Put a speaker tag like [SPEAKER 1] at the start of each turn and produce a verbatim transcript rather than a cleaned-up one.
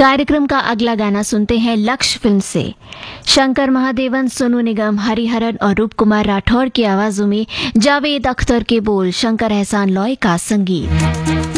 [SPEAKER 1] कार्यक्रम का अगला गाना सुनते हैं लक्ष्य फिल्म से। शंकर महादेवन, सोनू निगम, हरिहरन और रूप कुमार राठौर की आवाजों में जावेद अख्तर के बोल, शंकर एहसान लॉय का संगीत।